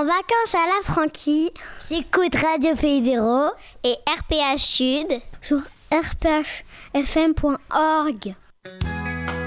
en vacances à la Franquie. J'écoute Radio Pays d'Hérault et RPH Sud sur rphfm.org.